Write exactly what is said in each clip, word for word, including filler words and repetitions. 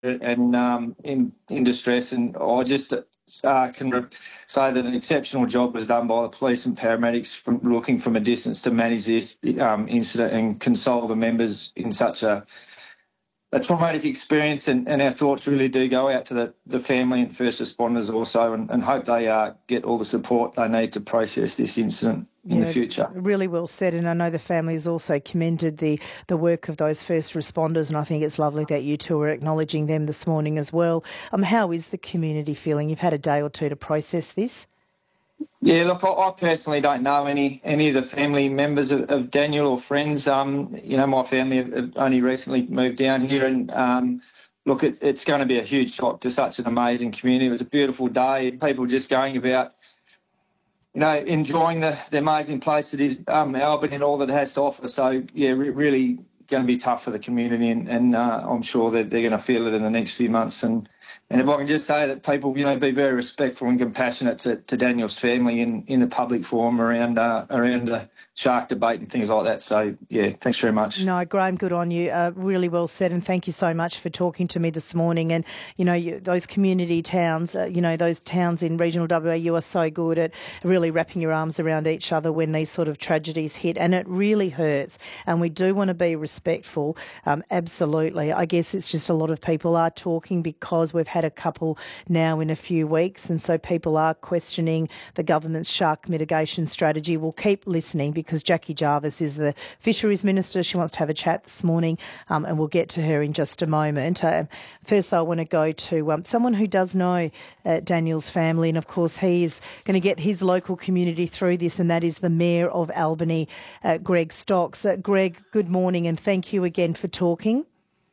and um, in in distress. And I just uh, can re- say that an exceptional job was done by the police and paramedics from looking from a distance to manage this um, incident and console the members in such a a traumatic experience, and, and our thoughts really do go out to the, the family and first responders also, and, and hope they uh, get all the support they need to process this incident in Yeah, the future. Really well said, and I know the family has also commended the, the work of those first responders, and I think it's lovely that you two are acknowledging them this morning as well. Um, how is the community feeling? You've had a day or two to process this. Yeah, look, I, I personally don't know any any of the family members of, of Daniel or friends. Um, you know, my family have, have only recently moved down here, and um, look, it, it's going to be a huge shock to such an amazing community. It was a beautiful day, people just going about, you know, enjoying the, the amazing place that is um, Albany and all that it has to offer. So, yeah, re- really going to be tough for the community, and, and uh, I'm sure that they're going to feel it in the next few months. And, and if I can just say that people, you know, be very respectful and compassionate to, to Daniel's family in, in the public forum around uh, around the shark debate and things like that. So, yeah, thanks very much. No, Graham, good on you. Uh, really well said, and thank you so much for talking to me this morning. And, you know, you, those community towns, uh, you know, those towns in regional W A, you are so good at really wrapping your arms around each other when these sort of tragedies hit, and it really hurts. And we do want to be respectful, um, absolutely. I guess it's just a lot of people are talking because we've had a couple now in a few weeks, and so people are questioning the government's shark mitigation strategy. We'll keep listening because Jackie Jarvis is the Fisheries Minister. She wants to have a chat this morning, um, and we'll get to her in just a moment. Uh, first, I want to go to um, someone who does know uh, Daniel's family, and of course he is going to get his local community through this, and that is the Mayor of Albany, uh, Greg Stocks. Uh, Greg, good morning, and thank you again for talking.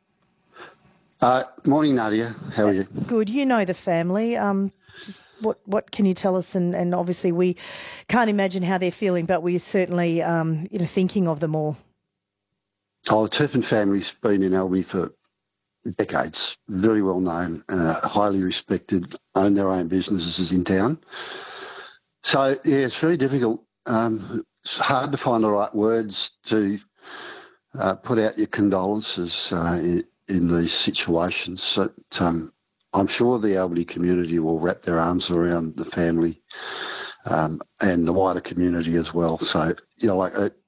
Uh, morning, Nadia. How are you? Good. You know the family. Um, just what what can you tell us? And, and obviously we can't imagine how they're feeling, but we're certainly um, you know thinking of them all. Oh, the Turpin family's been in Albany for decades. Very well known, uh, highly respected, own their own businesses in town. So yeah, it's very difficult. Um, it's hard to find the right words to uh, put out your condolences uh, in, in these situations. So, um, I'm sure the Albany community will wrap their arms around the family um, and the wider community as well. So, you know, like uh,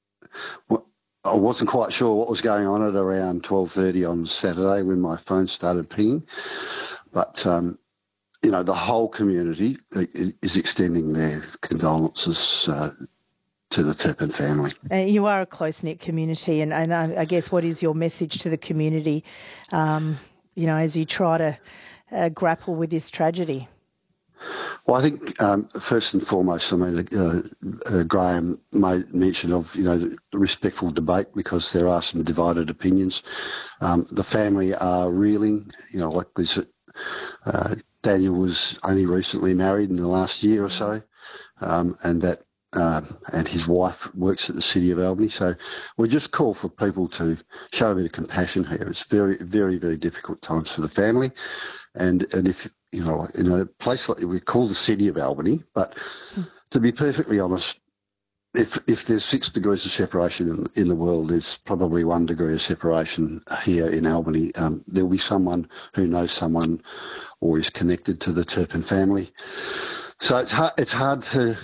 I wasn't quite sure what was going on at around twelve thirty on Saturday when my phone started pinging, but um, you know, the whole community is extending their condolences uh, to the Turpin family. Uh, you are a close-knit community, and, and I, I guess what is your message to the community, um, you know, as you try to uh, grapple with this tragedy? Well, I think um, first and foremost, I mean, uh, uh, Graham made mention of, you know, the respectful debate because there are some divided opinions. Um, the family are reeling, you know, like this. Uh, Daniel was only recently married in the last year or so, um, and that uh, and his wife works at the City of Albany. So we just call for people to show a bit of compassion here. It's very, very, very difficult times for the family, and and if you know, in a place like we call the City of Albany, but to be perfectly honest, if if there's six degrees of separation in, in the world, there's probably one degree of separation here in Albany. Um, there'll be someone who knows someone or is connected to the Turpin family. So it's hard, it's hard to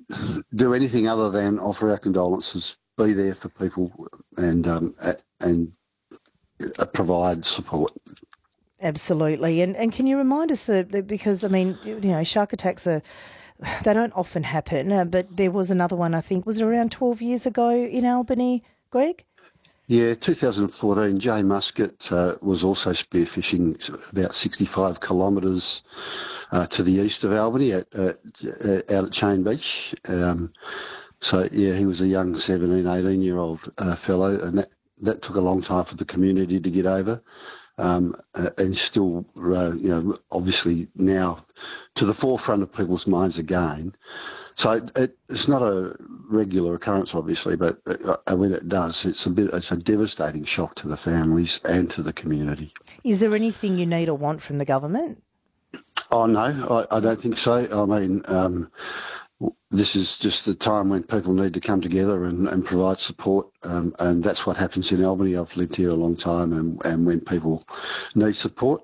do anything other than offer our condolences, be there for people, and um, and uh, provide support. Absolutely. And and can you remind us that, that because, I mean, you know, shark attacks are, they don't often happen, uh, but there was another one, I think, was it around twelve years ago in Albany, Greg? Yeah, two thousand fourteen, Jay Muscat uh, was also spearfishing about sixty-five kilometres uh, to the east of Albany at, uh, out at Chain Beach. Um, so, yeah, he was a young seventeen, eighteen-year-old uh, fellow, and that, that took a long time for the community to get over. Um, uh, and still, uh, you know, obviously now to the forefront of people's minds again. So it, it, it's not a regular occurrence, obviously, but uh, when it does, it's a bit, it's a devastating shock to the families and to the community. Is there anything you need or want from the government? Oh no, I, I don't think so. I mean, um, this is just the time when people need to come together and, and provide support, um, and that's what happens in Albany. I've lived here a long time, and, and when people need support,